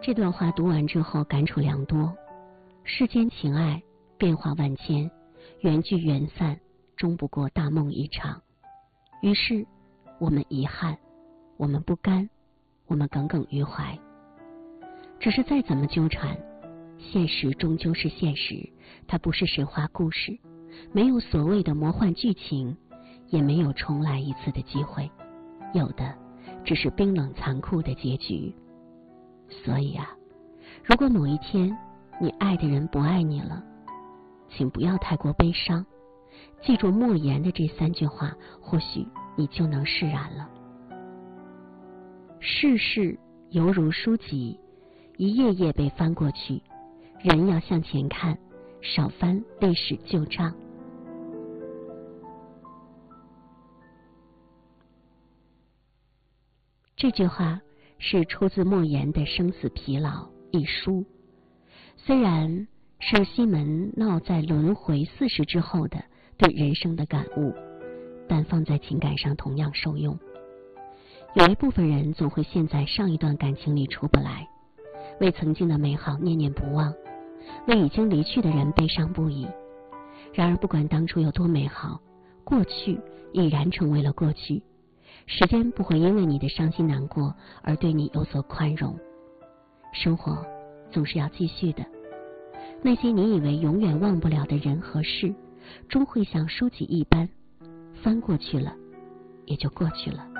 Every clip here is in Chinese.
这段话读完之后感触良多，世间情爱变化万千，缘聚缘散，终不过大梦一场。于是我们遗憾，我们不甘，我们耿耿于怀。只是再怎么纠缠，现实终究是现实，它不是神话故事，没有所谓的魔幻剧情，也没有重来一次的机会，有的只是冰冷残酷的结局。所以啊，如果某一天你爱的人不爱你了，请不要太过悲伤，记住莫言的这3句话，或许你就能释然了。世事犹如书籍，一页页被翻过去，人要向前看，少翻历史旧账。这句话是出自莫言的《生死疲劳》一书，虽然是西门闹在轮回40之后的对人生的感悟，但放在情感上同样受用。有一部分人总会陷在上一段感情里出不来，为曾经的美好念念不忘，为已经离去的人悲伤不已。然而不管当初有多美好，过去已然成为了过去，时间不会因为你的伤心难过而对你有所宽容。生活总是要继续的，那些你以为永远忘不了的人和事，终会像书籍一般翻过去了，也就过去了。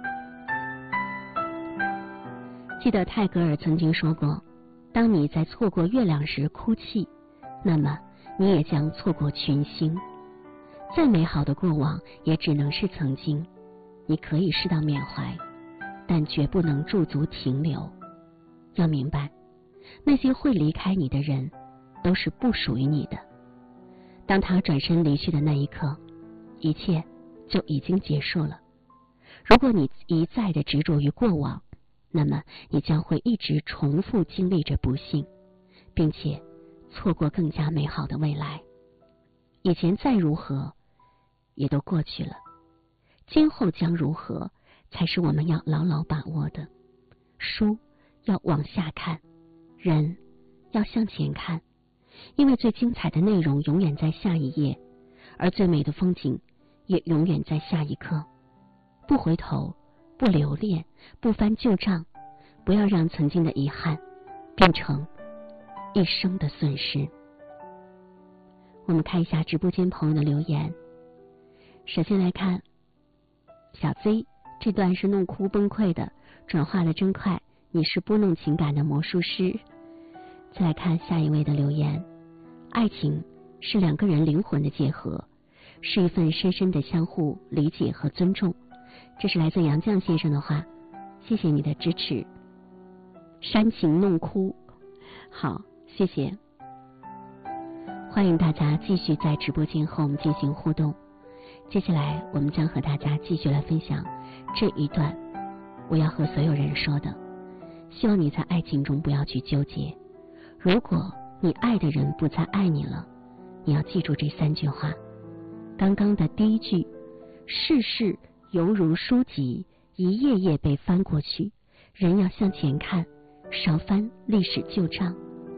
记得泰戈尔曾经说过，当你在错过月亮时哭泣，那么你也将错过群星。再美好的过往也只能是曾经，你可以适当缅怀，但绝不能驻足停留。要明白，那些会离开你的人都是不属于你的。当他转身离去的那一刻，一切就已经结束了。如果你一再的执着于过往，那么你将会一直重复经历着不幸，并且错过更加美好的未来。以前再如何也都过去了，今后将如何才是我们要牢牢把握的。书要往下看，人要向前看，因为最精彩的内容永远在下一页，而最美的风景也永远在下一刻。不回头，不留恋，不翻旧账，不要让曾经的遗憾变成一生的损失。我们看一下直播间朋友的留言。首先来看小 Z， 这段是弄哭崩溃的，转化的真快，你是拨弄情感的魔术师。再来看下一位的留言，爱情是2个人灵魂的结合，是一份深深的相互理解和尊重。这是来自杨绛先生的话，谢谢你的支持。煽情弄哭，好，谢谢。欢迎大家继续在直播间和我们进行互动。接下来我们将和大家继续来分享这一段我要和所有人说的。希望你在爱情中不要去纠结，如果你爱的人不再爱你了，你要记住这3句话。刚刚的第一句，世事犹如书籍，一页页被翻过去，人要向前看，少翻历史旧账。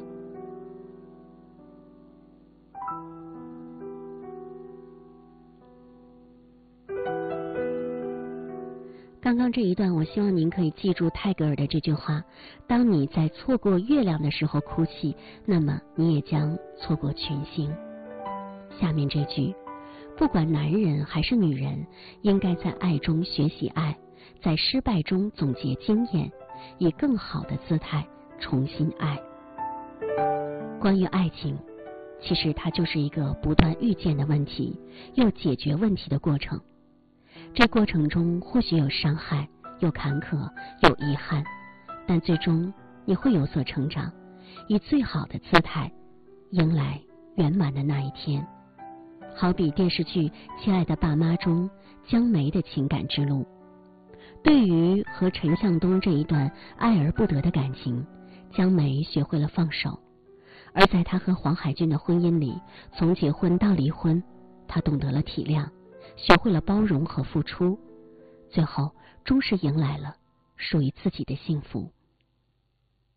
刚刚这一段，我希望您可以记住泰戈尔的这句话：当你在错过月亮的时候哭泣，那么你也将错过群星。下面这句，不管男人还是女人，应该在爱中学习爱，在失败中总结经验，以更好的姿态重新爱。关于爱情，其实它就是一个不断遇见的问题，又解决问题的过程。这过程中或许有伤害，有坎坷，有遗憾，但最终你会有所成长，以最好的姿态迎来圆满的那一天。好比电视剧《亲爱的爸妈》中江梅的情感之路。对于和陈向东这一段爱而不得的感情，江梅学会了放手，而在她和黄海俊的婚姻里，从结婚到离婚，她懂得了体谅，学会了包容和付出，最后终是迎来了属于自己的幸福。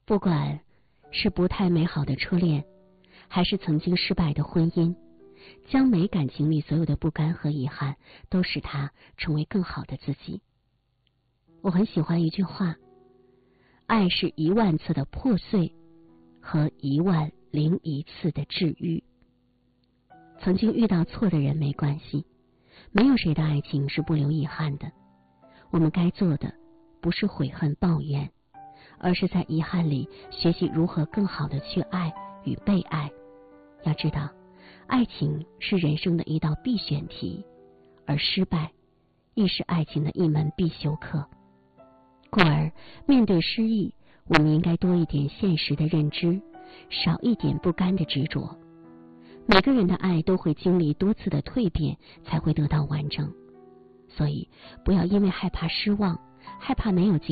不管是不太美好的初恋，还是曾经失败的婚姻，将美感情里所有的不甘和遗憾，都使他成为更好的自己。我很喜欢一句话，爱是10000次的破碎和10001次的治愈。曾经遇到错的人没关系，没有谁的爱情是不留遗憾的。我们该做的不是悔恨抱怨，而是在遗憾里学习如何更好的去爱与被爱。要知道，爱情是人生的一道必选题，而失败亦是爱情的一门必修课。故而面对失意，我们应该多一点现实的认知，少一点不甘的执着。每个人的爱都会经历多次的蜕变，才会得到完整。所以不要因为害怕失望，害怕没有结